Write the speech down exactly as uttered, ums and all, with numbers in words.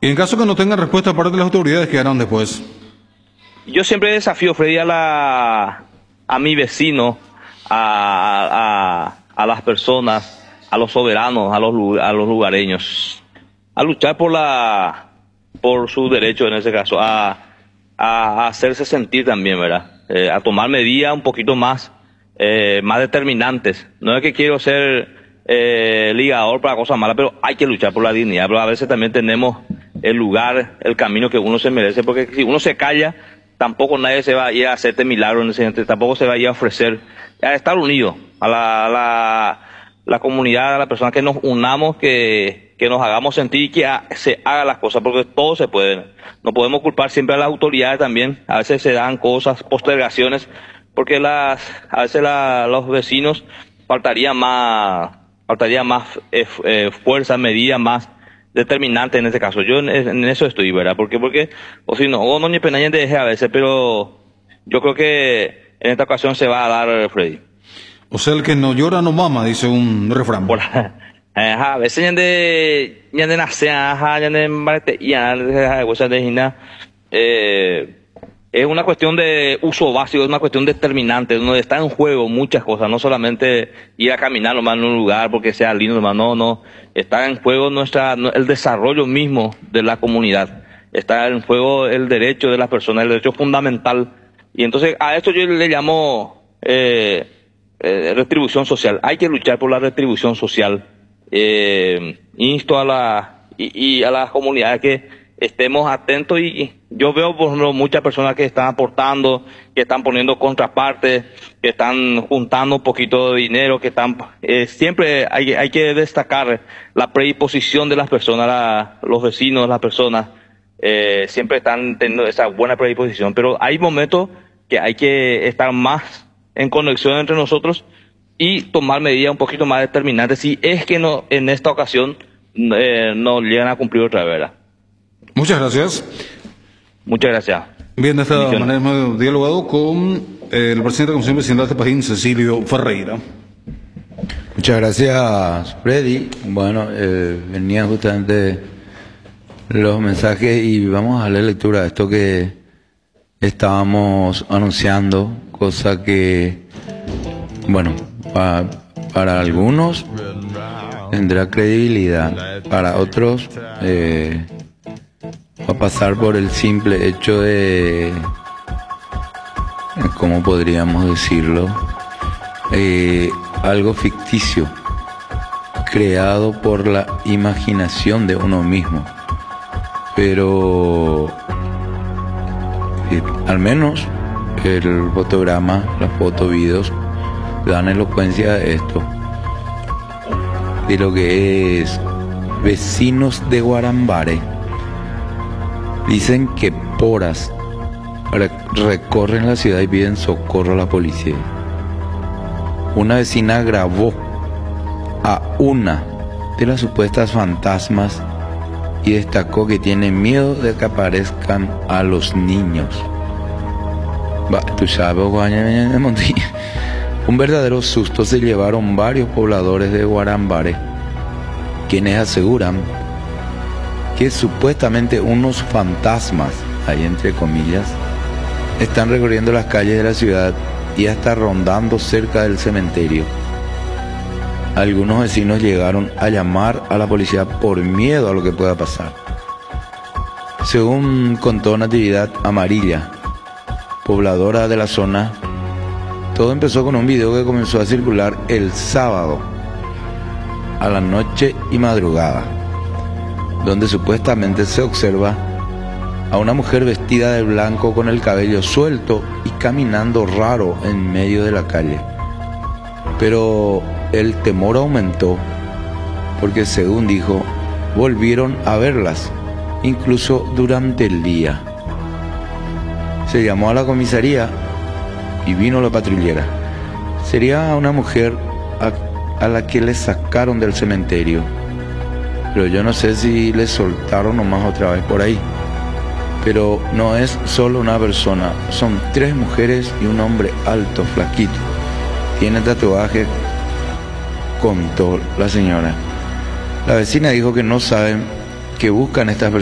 Y en caso que no tengan respuesta por parte de las autoridades, ¿qué harán después? Yo siempre desafío, Freddy, a, la, a mi vecino, a, a, a las personas, a los soberanos, a los, a los lugareños, a luchar por la por su derecho en ese caso, a, a, a hacerse sentir también, ¿verdad? Eh, a tomar medidas un poquito más, eh, más determinantes. No es que quiero ser eh, ligador para cosas malas, pero hay que luchar por la dignidad, pero a veces también tenemos el lugar, el camino que uno se merece, porque si uno se calla, tampoco nadie se va a ir a hacerte milagros en ese sentido, tampoco se va a ir a ofrecer, a estar unidos, a la, a la, la comunidad, a las personas que nos unamos, que, que nos hagamos sentir y que a, se hagan las cosas, porque todo se puede. No podemos culpar siempre a las autoridades también, a veces se dan cosas, postergaciones, porque las, a veces la, los vecinos faltaría más, faltaría más eh, eh, fuerza, medidas más determinante en este caso. Yo en, en eso estoy, ¿verdad? Porque, porque, o si no, o no ni pena ni deje a veces, pero yo creo que en esta ocasión se va a dar, Freddy. O sea, el que no llora no mama, dice un refrán. Por, ajá, a veces ya de, ya de nacer, ajá, ya de embarate, ya de cosas de gina, eh, es una cuestión de uso básico, es una cuestión determinante, donde está en juego muchas cosas, no solamente ir a caminar nomás en un lugar porque sea lindo nomás, no, no, está en juego nuestra, el desarrollo mismo de la comunidad, está en juego el derecho de las personas, el derecho fundamental, y entonces a esto yo le llamo eh, eh, retribución social, hay que luchar por la retribución social, eh, insto a la, y, y a las comunidades que estemos atentos y yo veo por ejemplo muchas personas que están aportando, que están poniendo contrapartes, que están juntando un poquito de dinero, que están eh, siempre hay, hay que destacar la predisposición de las personas, la, los vecinos, las personas eh, siempre están teniendo esa buena predisposición, pero hay momentos que hay que estar más en conexión entre nosotros y tomar medidas un poquito más determinantes si es que no en esta ocasión eh, no llegan a cumplir otra vez, ¿verdad? Muchas gracias. Muchas gracias. Bien, de esta manera hemos dialogado con el presidente de la Comisión Vecinal de Pajín, Cecilio Ferreira. Muchas gracias, Freddy. Bueno, eh, venían justamente los mensajes y vamos a darle lectura a esto que estábamos anunciando, cosa que, bueno, pa, para algunos tendrá credibilidad, para otros eh, va a pasar por el simple hecho de, ¿cómo podríamos decirlo? Eh, algo ficticio, creado por la imaginación de uno mismo. Pero eh, al menos el fotograma, las fotos, videos dan elocuencia de esto, de lo que es vecinos de Guarambare. Dicen que poras recorren la ciudad y piden socorro a la policía. Una vecina grabó a una de las supuestas fantasmas y destacó que tiene miedo de que aparezcan a los niños. Un verdadero susto se llevaron varios pobladores de Guarambare, quienes aseguran que supuestamente unos fantasmas, ahí entre comillas, están recorriendo las calles de la ciudad y hasta rondando cerca del cementerio. Algunos vecinos llegaron a llamar a la policía por miedo a lo que pueda pasar. Según contó Natividad Amarilla, pobladora de la zona, todo empezó con un video que comenzó a circular el sábado a la noche y madrugada, donde supuestamente se observa a una mujer vestida de blanco con el cabello suelto y caminando raro en medio de la calle. Pero el temor aumentó porque, según dijo, volvieron a verlas, incluso durante el día. Se llamó a la comisaría y vino la patrullera. Sería una mujer a, a la que le sacaron del cementerio, pero yo no sé si le soltaron nomás otra vez por ahí. Pero no es solo una persona, son tres mujeres y un hombre alto, flaquito. Tiene tatuaje, contó la señora. La vecina dijo que no saben qué buscan estas personas.